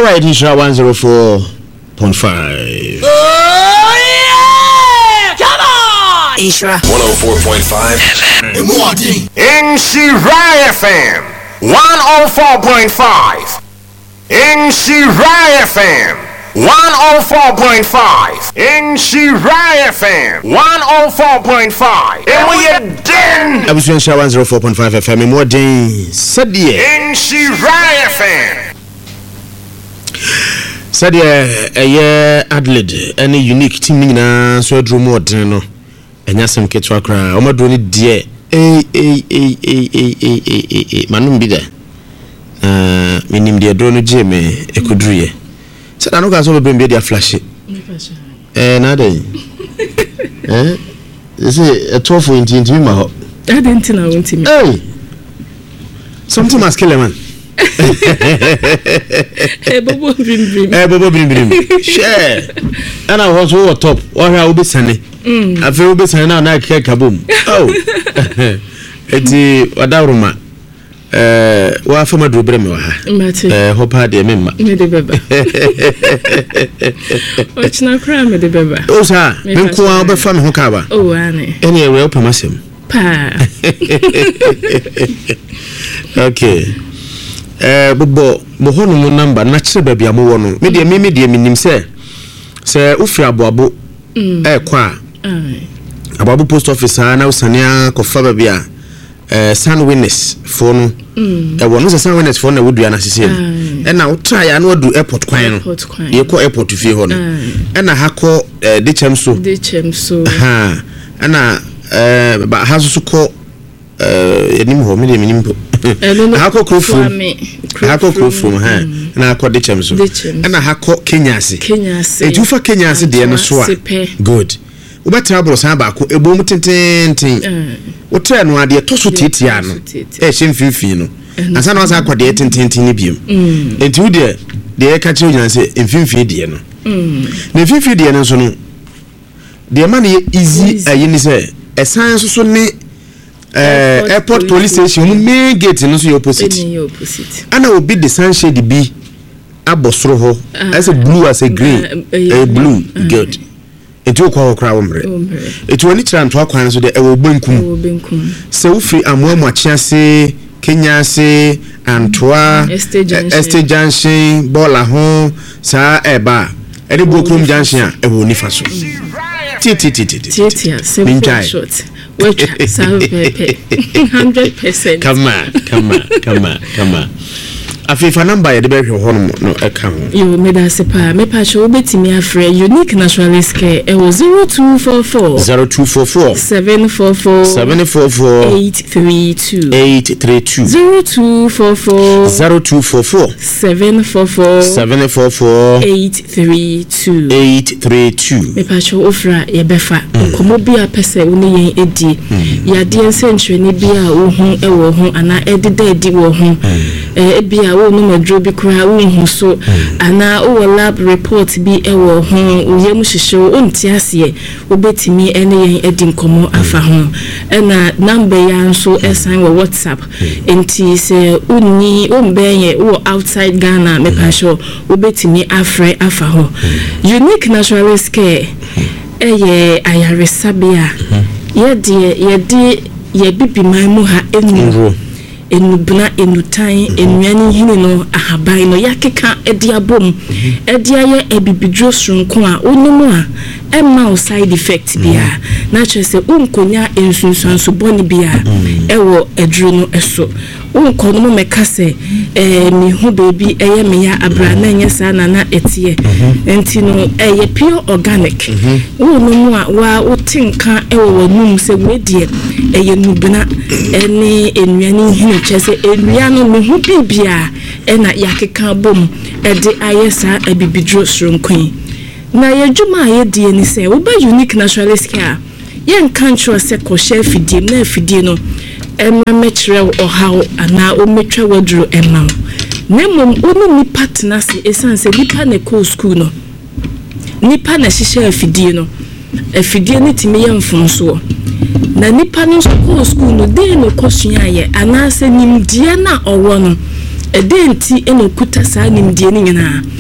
right, Isra 104.5. Oh yeah! Come on! Isra 104.5 Inshirai FM 104.5 Inshirai FM 104.5 Inshirai FM 104.5 and we are done. I was doing 104.5 FM more days. Said Inshirai FM. Said Adelaide any unique team na so drum more no. Enya sem ketwa kra. O ma do ni die. Manum bi da. Minim die do no je me ekudruye. Said I no ga so be bring dia flash. Na dey. You see a 12 into me ma. I didn't know want me. Hey. Something must kill a man. Bobo brim. Bobo brim. Share. And I was over top. Or I will be sunny. I feel be sunny now. I can't kaboom. Oh. It's Wadaruma. Wa from a drubrem. Hope I did member. What's not crime with the baby? Oh, sir. Benqua be from Hokaba. Oh, Annie. Any way open myself. Pa. Okay. Bobo honu number natural baby amu wono media minim say ufri aboabo kwa aboabo post office na usania kofa baby a Sun Witness for no wono se Sun Witness for na wodua na sese e na utra ya na wadu airport kwan no ye ko airport fi ho no e na hako dechemso ha na ba hasu ko enim ho minim po hako krofum ha na akode chemso na hako kenyase etufa kenyase de no so a good ubetra bro san ba ko ebom tententen wotra no ade to so titia no hemfifi no asa na wasa akode tententen ni biem enti wo de ka che onya se emfifi de no na emfifi de no so no de man ye easy ayini se esan so ne airport police station main gate no so your opposite ana obi the sunshade bi abosoro ho as a blue as a green a blue good etu kwa okra womre etu ani tranto akwan so de e wo benkum se wo free amoamu achiase Kenya se Antoa Estate Junction bola ho sa eba eni Bokrum Junction e wo nifa so simple short. Which 100%. Come on. Afifa number ya de be hwe hono no account. You made us a pa me pa show betimi afre unique naturalist care e was 0244 744 832 0244 744 832 me pa show ofra ye befa komo bia pese woni yen edi ya de ensenhwe ni bia wo hu e wo hu ana edida edi wo hu e bia wo no madro bi kra wo hu so ana wo lab report bi e wo hu wo yem hihye onti ase wo betimi ene yen edi nkomo afa hu na number ya nso esan wo WhatsApp enti se uni ombenye wo outside Ghana me pa show wo betimi afre afa hu unique naturalist care eye ayaresabia ye bibi maimu ha enubna enutan enuani hini no ahaban no yakeka ediabom ediaye ebibidro sronko a onimu a emma side effect bia na chese unkonya ensunsanso boni bia ewo edro no eso unkono mo mekase mi hu baby eye me ya abra na enye sa na etie enti no eye pure organic onimu a wa utinka ewo wanum se wedie eye nubna eni enuani hini chese enuano me hu bibia ena yakeka bom ede ayesa ebibidro sronko na yedwuma ayedie ni se wo ba unique naturalist care yen kan chro se ko share fidie na fidie no emma metre ohaw ana o metwa wadru emma nemom onu ni partner se esanse nipa na ko school no nipa na hihye fidie no afidie ni timi yemfonso na nipa no ko school no de no kosua ye ana se nimdie na owo no edenti enokuta sa nimdie ni nyina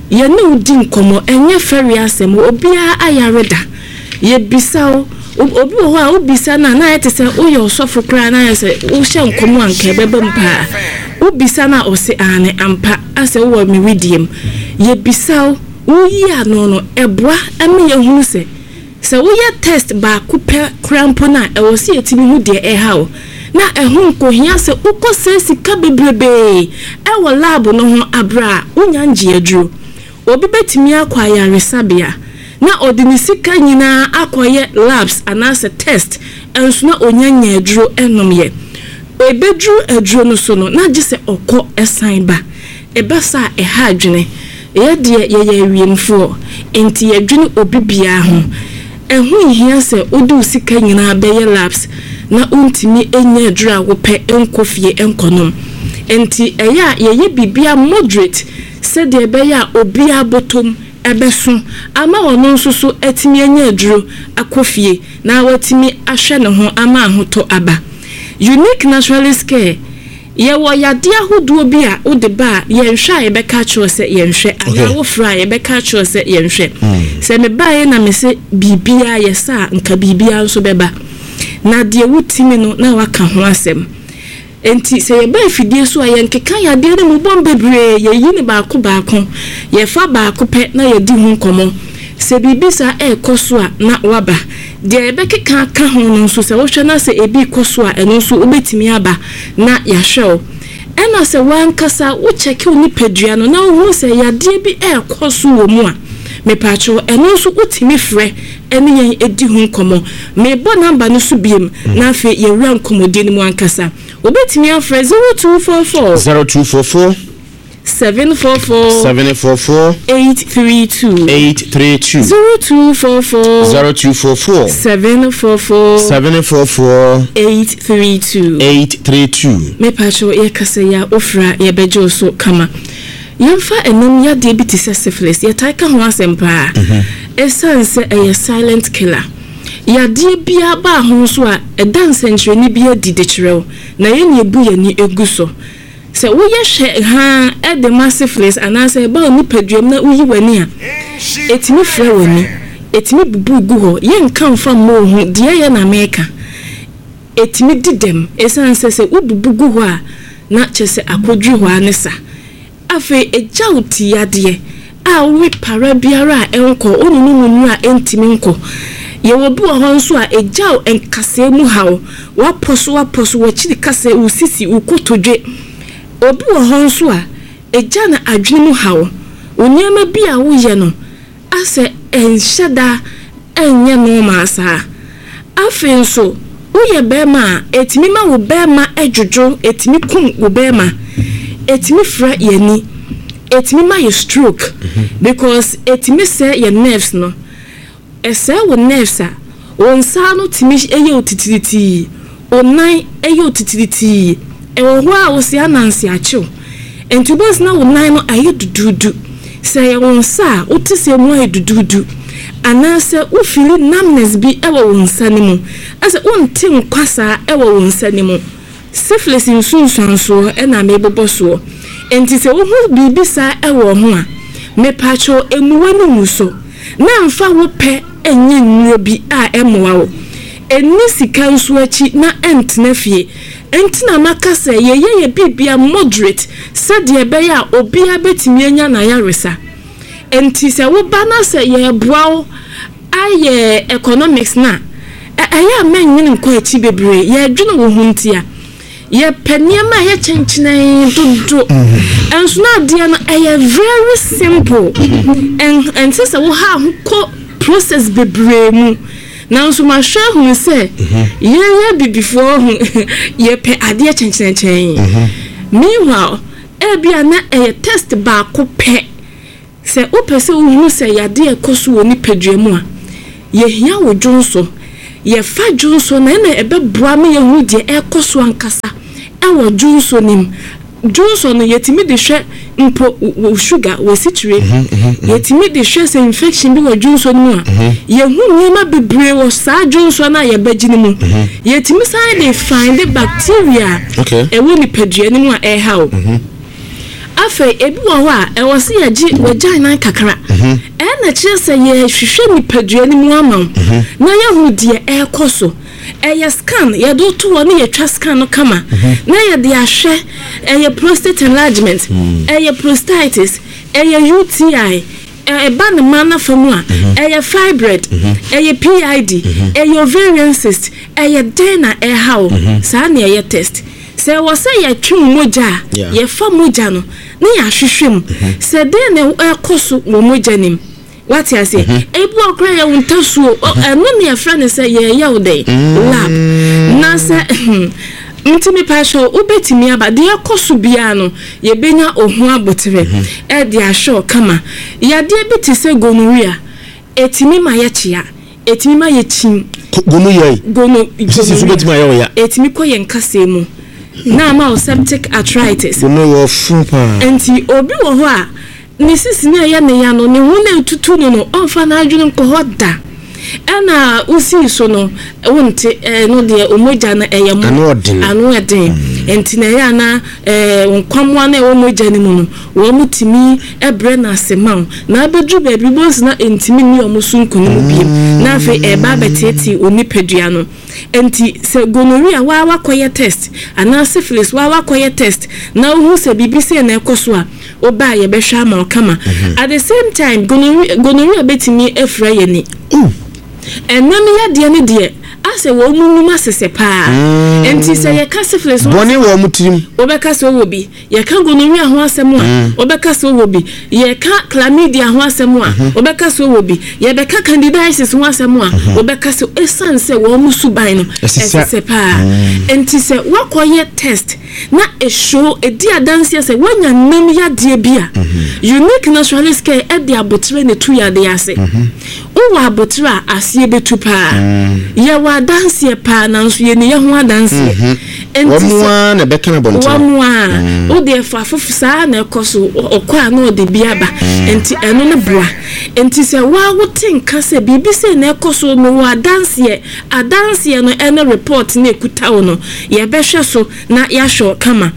ye ne udi nkomo enye feri asem obia ayareda ye bisao obi ho a obisa na yete se oye osofo kra na yese wo hye nkomo anka bebe mpa obisa na ose ane ampa ase wo me widiem ye bisao uyi ano no eboa ame ye hunu se wo ye test ba kupe crampo na e wo se etimi hu de e hawo na ehun ko hia se ukose sika bebrebe e wo lab no ho abra unya nje aduro obi betimi akwa yaresabia na odini sika nyina akoye labs anase test enso na onyanya aduro enom ye ebedru aduro no so no na gise okọ esan ba ebesa eha adwene ye de ye wiemfo enti yadwene obi bia ho ehun hia se odu sika nyina beye labs na untimi enya aduro awope enkofie enkonom enti eya ye bibia moderate se de beya obi abotom ebeso ama ono nsusu etimi enya aduro akofie na watimi ahwe ne ho ama ahoto aba unique naturalist care ye wo yade ahodo bi a ode ba ye nhwa ye beka cho se ye nhwe ana wo fra ye beka cho se ye nhwe se me ba ye na me se bibia ye sa nka bibia nso beba na de wutimi no na waka ho asem enti se ye ba fidie so aye nkeka ya de ne mu bombebre ye yini baako ye fa baako pe na ye di hu nkomo se bibisa ekoso a na waba de ebekeka ka ho no so se wo hwe na se ebi koso a eno so obetimi aba na ya hwew ena se wankasa wo cheke oni padua no na wo se ya de bi ekoso wo mu a me pacho eno so utimi frɛ ene yen edi hu nkomo me bo number no so biem na afi ye wura nkomodi ni mu ankasa obetimi afrɛ 0244 744 832 0244 744 832 me pacho ye kase ya ofra ye bejo so kama yemfa enom ya de bi tise syphilis ye taika ho asempa esanse a silent killer ya de bia ba ho so a edanse ntreni bia didekrew na ye ne ebu ye ni eguso se wo ye hwe ha e de syphilis anase ba oni paduam na uyi wani a etimi fra wani etimi bubu gu ho ye nka mfa mo hu de ye na meka etimi didem esanse se ububu gu ho a na chese akodru ho anesa afi ejauti yade a we para biara enko onunu a entimi nko ye wo bu ho nso a ejau enkase mu hawo waposo wachiri kase usisi ukotodwe obi ho nso a eja na adwene mu hawo oniama bi a wo ye no ase enhyeda enye no maasa afi nso wo ye bema etimi ma wo bema edwodwo etimi kum wo bema etimi fra yani etimi ma ye stroke because etimi se ye nerves no ese wo nerves a onsa no timi eye otitiriti onan eye otitiriti e wo ho a wo se anansi achew entubos na wo nan no aye dududu se ye onsa otise mu aye dududu anase wo feel numbness bi e wo onsa ni mu ase wonte nkwasa e wo onsa ni mu syphilis insunsanso e na meboboso enti se wo hu bibisa e wo ho a me pacho emuwa no muso na mfa wo pe enye nnuro bi a emowa wo eni sika nso achi na entna fie entina makase ye bibia moderate sade be ya obi abetimi anya na yaresa enti se wo bana se ye boawo aye economics na aya menyin nko achi bebre ye dwene wo huntia ye peniama ye chenchine dodo enso na dia no very simple and se wo ha ko process bebre mu na nso ma hwe hu se ye bibifo hu ye pe ade chenchine meanwhile bia na test ba ko pe se o pese o hu se ya de ekoso woni paduamu a ye hia wo dwonso ye fa dwonso na ebeboa me ye hu de ekoso ankasa ewo dwonso nim dwonso no yetimi de hwe mpo sugar wo siture yetimi de hwe se infection bi wo dwonso nim a ye hu niema bebre wo sa dwonso na ye bagini mu yetimi sai de find the bacteria ewo ni paduamu a hawo afa ebi wo ho a e wo se ye gi wagyan kakra na kire se ye hwehwe nipadua ni mu ama na ye hu de e koso ye scan ye do to wo ne ye twa scan no kama na ye de ahwe ye prostate enlargement ye prostatitis ye UTI ban mana famu a ye fibroid ye PID ye ovarian cyst ye dena how sa na ye test se wo se ye twum moja ye fa moja no na ya hwehwem se den na ekoso wo moja nim what you say ebu okra ye wontasu eno na ye fra ne se ye ye wo dey lab na se ntimi pasho ubetimi aba de ekoso bia no ye benya ohun abotere e de ahwe kama ya de biti se gonorrhea etimi ma ye chia etimi ma ye chim gono sisi ubetimi ayo ya etimi ko ye nkase mu na ma septic arthritis gono wo fumpa enti obi wo ho a ni sisi na ye ne ya no ne hu na tutu no onfa na adwene nko hoda ana usi so no wonte no de omoja na eyemu anu eden enti na ya na nkwamwa na omoja ni mu no wo mutimi ebre na sema na abedru ba bi bos na entimi ni omusunkunu mu biem na afi ba beteti onipadua no enti se gonorrhea wa wakoye test ana syphilis wa wakoye test na hu se bibise na ekoso a oba ye behwa ma okama at the same time gonorrhea betimi efra ye ni enami ya de ne de ase wo munum asese pa enti se ye ka syphilis boni wo mutirim obeka so wo bi ye ka gonorrhea ho asem a obeka so wo bi ye ka chlamydia ho asem a obeka so wo bi ye beka candidiasis ho asem a obeka so essence wo musuban no asese pa enti se wakoye test na e show e di adanse se wanya nam ya de bia unique naturalist care e di abotre ne tu ya de ase o wa abotre ase betu pa ye wa danse pa na nso ye ne ye ho adanse enti wa na beka na bonto wa o de fa fofusa na ekoso okwa na o de bia ba enti eno ne bra enti se wa wotin ka se bibi se na ekoso no wa adanse no ene report na ekuta wo no ye behwe so na ya show kama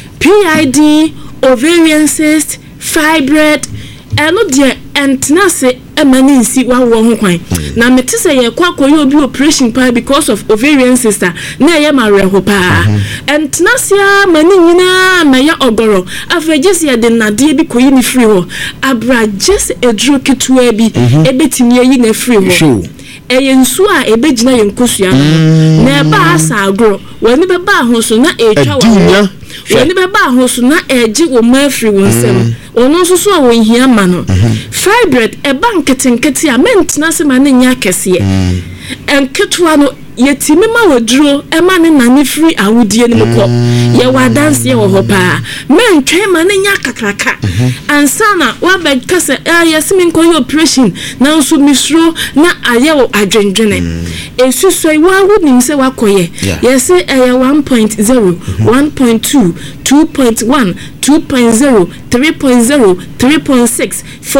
PID ovarian cyst fibroid eno de entnase emaninsi wa wo ho kwan na metise ye kwakoye obi operation pa because of ovarian cyst na ye mare ho pa entnase mani nyina ma ya ogoro afejesi ye de nade bi koyi ni free ho abra just edro ketua bi ebetimi yi na free ho eyensu a ebegina yenkosua no na ba asa agro wani be ba ho so na etwa wo wani be ba ho so na eji wo mafri wo nsem ono so so wo hia ma no fibroid e ba nketenkete a mentena se ma ne nya kese enketwa no yetimi ma woduro e ma ne nane free awudie ne mko ye wa dance ye wo ho pa mentwe ma ne nya kakraka ansana wa be kase yesimi nko ye operation na nso misro na aye wo adwendwene esusoi wa wonim se wakoye yese 1.0 1.2 2.1 2.0 3.0 3.6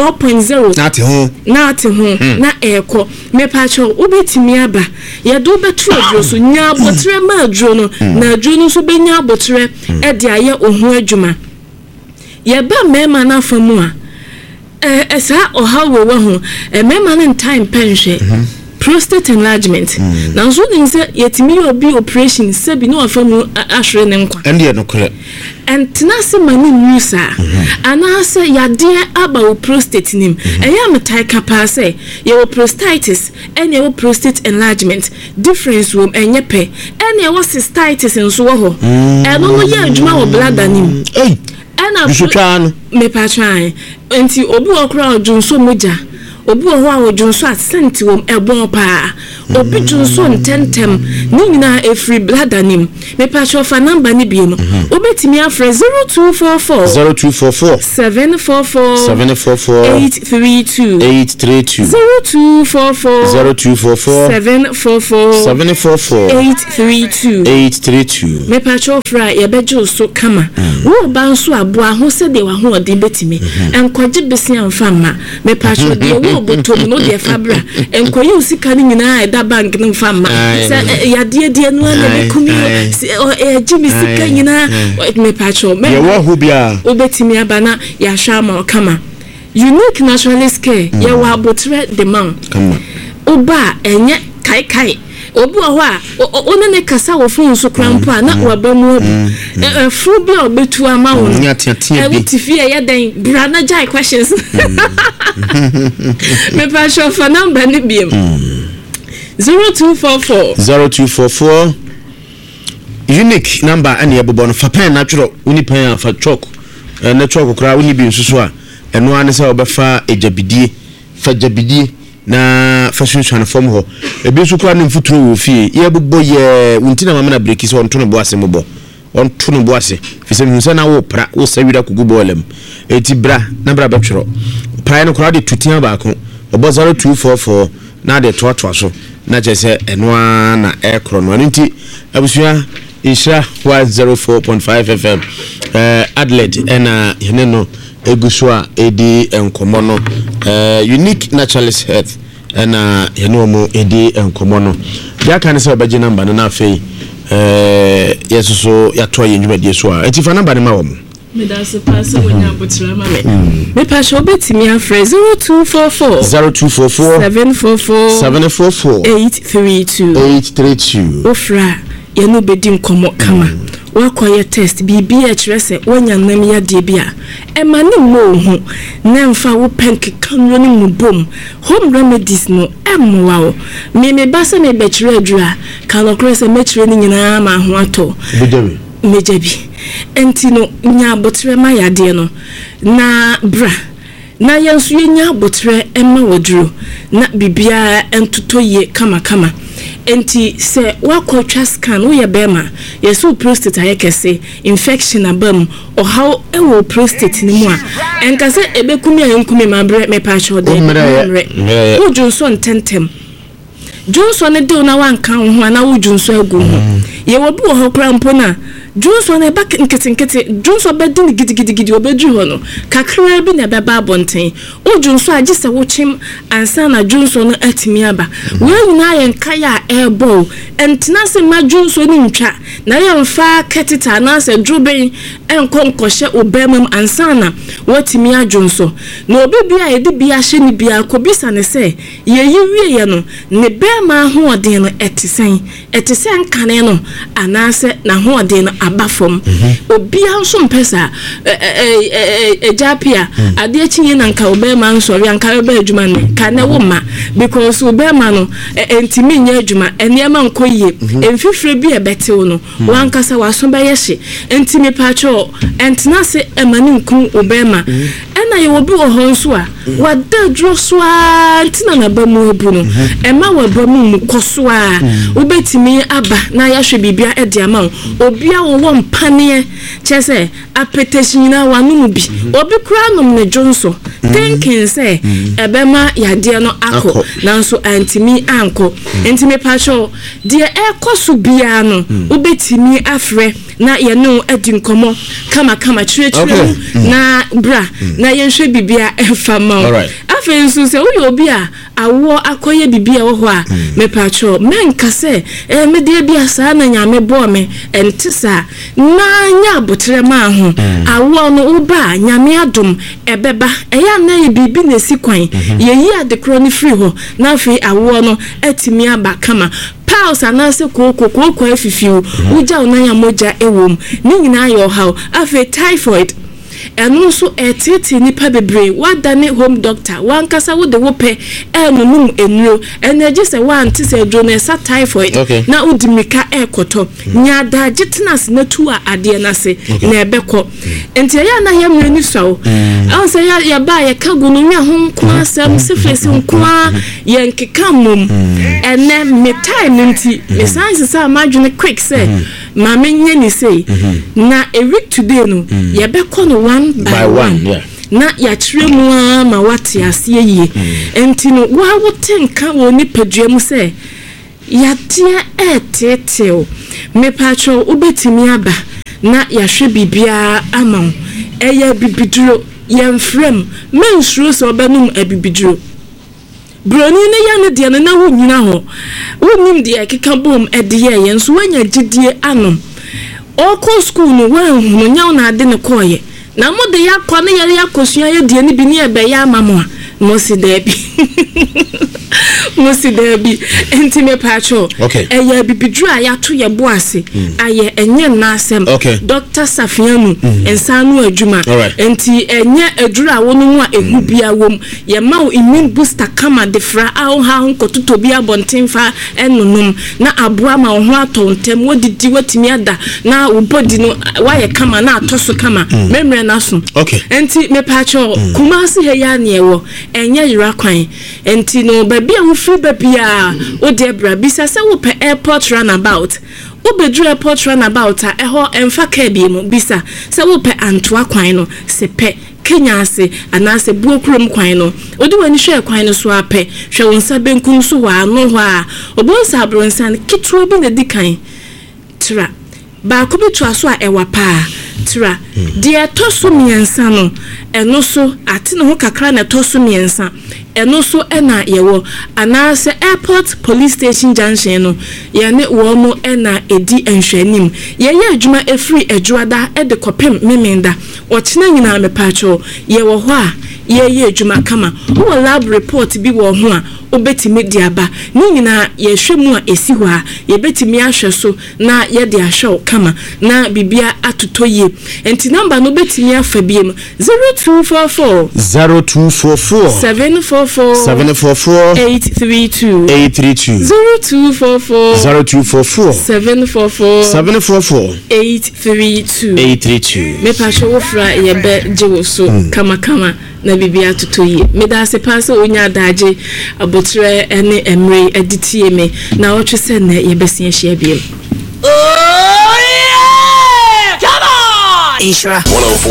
4.0 nati ho na eko mepacho ubetimi aba ye do betu adwo nya abotre ma adwo no na adwo no so benya abotre e de aye ohun adwuma ye ba mema na afamu a esa ohawo wo ho mema na time penhwe prostate enlargement na nso din se yetimi obi operation se bi no afamu ahwere ne nkwa ende no kore entnase mani musa anase yade aba o prostate nim eya metai kapa se ye o prostatitis ene o prostate enlargement difference wo enyepe ene o cystitis nso wo ho eno no ye adwuma wo bladder nim ana bisotwa no me patran enti obi okra odwunso moja obi ho a odwunso asenti wo ebon pa obi dwunso ntentem ni nyina efri bladder nim me patro fa number ni biem obetimi afre 0244 744 832 0244 744 832 me patro fra ye bejo so kama wo ba nso aboa ho se de wa ho ode betimi enkwaje besi amfa ma me patro de wo botom no de fabra enkoyi usika ni nyina eda bank no fama se yade de no na me kumi jimi sika nyina me pacho me wo hu bia obetimi abana ya shama kama unique nationalist care ya wa botre the man kama oba enye kai obu ho a onene kasa wo fun so krampa na waba mu abu fu bi obetu ama wo tifi ya den brana jai questions me pa show for number ni biem 0244 unique number ani ebobo no fa pen na tworo uni pen fa chalk na chalk kra uni bi nsusu a eno ane se obefa ejabidie fa jabidie na fashion form ho ebi su kra ne mfuturo wo fie ye bobbo ye untina mama na break so onto no boase mobo onto no boase fi se hunse na wo pra wo sawira kugu bolem eti bra na bra betworo pra no kra de tutia ba ko obo 0244 na de toa so na je se eno na ekro no nti abusua Isha 104.5 FM Adelaide ena hene no egusua edi enkomo no unique naturalist health ena hene omo edi enkomo no ya kan se obaje number no na afei yesuso ya to ye nwumade so a enti fa number ne ma wo mo me da se pass wonya botra ma me pa sho betimi afre 0244 744 832 ofra ye no bedi nkomo kama wakoye test bibi a kirese wonya nam ya de bia e ma ne mo hu na mfa wo penk kanyo ne mu bom home remedies no emwa wo me basa me be kire adura kan krese me kire ni nyina ma ho ato mejebi enti no nya botre ma ya de no na bra na yensu nya botre emma woduro na bibia entoto ye kama enti se wakotwa scan wo ye bema yeso prostate ayekese infection abam o how ewo prostate ni mu a enka se ebekumi ayenkumi mabre me pa cho de wo junso ntentem junso ne de na wanka ho na wo junso agu ho ye wo bi wo ho krampo na junso na back nkete junso bedin gidigidi obedru ho no kakra bi na beba bonten wo junso agise wo chim ansa na junso no atimi aba we nyina ye nkaya ebo entina se ma junso ni ntwa na ye mfa ketita na se druben enkonkoshe obemam ansa na watimi ajunso na obi bia ye de bia hye ni bia kobisa ne se ye yiwie ye no ne bema ho oden no etisen kane no anase na ho oden no abafom obia nso mpesa ejapia ade achinye na nka obema nsori anka oba adwuma ne kane wo ma because obema no entimi nya adwuma eniema nkoyie emfifire bi ebetew no wankasa waso ba yehye entimi pacho entina se emani nku obema ena ye obi wo ho nso a wada droso a ntina na ba mu obu no ema wa ba mu koso a obetimi aba na yahwe bibia ediama obia wo mpane chese apetition na wanu bi obi kura nom ne jonso thinking say ebema yade no akọ nanso antimi anko entimi pacho de ekoso bia no obetimi afre na ye no adi nkomo kama chire na bra na yenhwe bibia efama afa nso se wo obi a awo akoye bibia wo ho a me pacho menka se me de bia sa na nyame bo me entisa na nya botre ma ho awo no uba nyame adom ebeba eya na ye bibi na sikwan ye yi adekro ni free ho na afi awo no atimi aba kama pause anase kokoko afifiu uja onanya moja ewom ni nyina ayo how afi typhoid enu so etete nipa bebre wadane home doctor wankasa wo de wope enunum enuro energy se wanti se drone sa typhoid na udimika ekoto nya da gitnas na tu a ade na se na ebekọ enti ya na ya mre ni so an se ya ba ya kagu no nya ho nko asem se fesi nko ya nkeka mum ene metai nti me sanse sa madwene quick say ma menye ni say na a week today no ya bekọ no one by one yeah. Na ya kire mu ma wate ase yie enti no wa wotenka wo ni paduam se ya tie etetew me pacho ubetimi aba na ya hwe bibia ama eya bibiduro yemfrem mensuro so obanum abibiduro broni ne ya ne de na wo nyina ho wonim de keka bom de ye nso wanya gidie anom oko school no wan hu nya na ade ne koye na mo de yakọ ne yare yakosua ye de ne bi ne ebe ya amamo a mo si de bi enti me pacho ya bibidru a ya to ye boase aye enye na asem Dr. Safianu ensanu adwuma enti enye aduru a wonu mu a ehu bia wom ye ma immune booster kama defra a ho ha nkototo bia bontenfa enunum na aboa ma ho atontem wodidi watimi ada na wo body no wa ye kama na atoso kama memre na so enti me pacho kumasi he ya ne ewo enye yira kwan enti no baby a wo free baby a o debra bisa se wo pe airport runabout Ubedru airport runabout a eho emfa ka bi mu bisa se wo pe antoa kwan no se pe Kenya ase anase buokrom kwan no odi wani hwe kwan no so ape hwe wonsa benkum so wa ano ho a obonsa abronsan kitro bi na dikan tra ba ko bitu aso a ewa pa tra de toso miensa no eno so ate ne ho kakra na toso miensa eno so ena yewo anase airport police station junction no ye ne wo mo ena edi enhwanim ye adwuma efri adwada e de kopem memenda o kina nyina me pacho ye wo ho a ye adwuma kama wo lab report bi wo ho a obetimi diaba ni nyina ye hwemu a esi ho a ye betimi ahwe so na ye de ahwe kama na bibia atotoye enti number no betimi afa biem 0244 744 832 0244 744 832 me pasho wofra ye be jewo so kama na bibia tutoye me da se pass onya daje abotre ene emre editie me na otwe se na ye besia hia biem Oh yeah! Come on! Isra 104.5